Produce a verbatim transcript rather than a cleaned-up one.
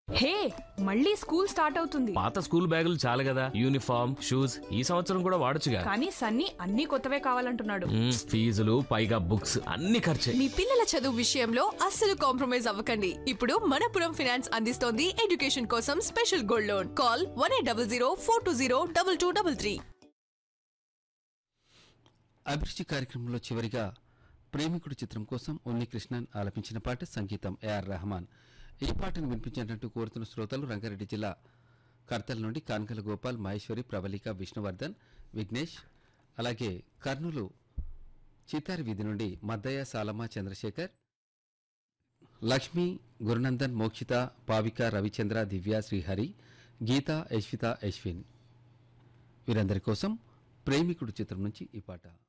హే, మళ్ళీ school start అవుతుంది. పాత స్కూల్ బ్యాగులు చాలు కదా, యూనిఫామ్ షూస్ ఈ సంవత్సరం కూడా వాడొచ్చుగా. కానీ సన్నీ అన్ని కొత్తవే కావాలంటున్నాడు. మ్మ్, ఫీజులు పైగా బుక్స్ అన్ని ఖర్చే. మీ పిల్లల చదువు విషయంలో అస్సలు కాంప్రమైజ్ అవ్వకండి. ఇప్పుడు మనపురం ఫైనాన్స్ అందిస్తోంది ఎడ్యుకేషన్ కోసం special gold loan. Call one eight double zero four two zero double two double three. అభిరుచి కార్యక్రమంలో చివరిగా ప్రేమికుడు చిత్రం కోసం ఉన్ని కృష్ణన్ ఆలపించిన పాట, సంగీతం ఏఆర్ రెహమాన్. ఈ పాటను వినిపించేటట్టు కోరుతున్న శ్రోతలు రంగారెడ్డి జిల్లా కర్తల నుండి కాన్కల గోపాల్, మహేశ్వరి, ప్రవళిక, విష్ణువర్ధన్, విఘ్నేష్, అలాగే కర్నూలు చిత్తారి వీధి నుండి మద్దయ్య, సాలమ్మ, చంద్రశేఖర్, లక్ష్మి, గురునందన్, మోక్షిత, పావిక, రవిచంద్ర, దివ్య, శ్రీహరి, గీత, యశ్విత, యశ్విన్ వీరందరి కోసం ప్రేమికుడు చిత్రం నుంచి ఈ పాట.